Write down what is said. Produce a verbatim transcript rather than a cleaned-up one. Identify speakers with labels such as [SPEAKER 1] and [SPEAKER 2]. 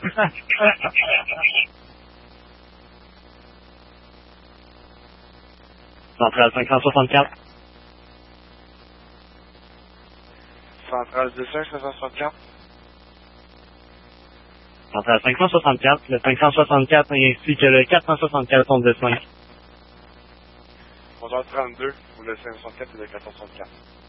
[SPEAKER 1] Centrale cinq cent soixante-quatre.
[SPEAKER 2] Centrale deux cinq cinq cent soixante-quatre.
[SPEAKER 1] Centrale cinq cent soixante-quatre, le cinq cent soixante-quatre ainsi que le quatre cent soixante-quatre sont de cinq.
[SPEAKER 2] onze heures trente-deux pour le cinq cent soixante-quatre et le quatre cent soixante-quatre.